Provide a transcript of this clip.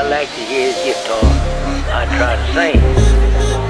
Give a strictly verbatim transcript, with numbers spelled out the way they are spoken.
like to hear his guitar. I try to sing.